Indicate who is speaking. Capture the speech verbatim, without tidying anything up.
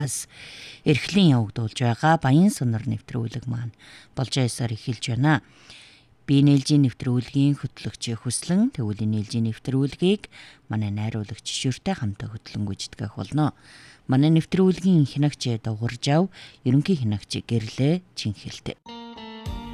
Speaker 1: Бас эрхлэн явагдуулж байгаа Баян Сунар нэвтрүүлэг маань болж ясаар эхэлж байна. Би нээлжийн нэвтрүүлгийн хөтлөгч Хүслэн тэгвэл нээлжийн нэвтрүүлгийг манай найруулагч Шүртэй хамтаа хөтлөн гүйцэтгэх болно. Манай нэвтрүүлгийн хянагч Дугуйржав, ерөнхий хянагч Гэрлээ Чинхэлтэй.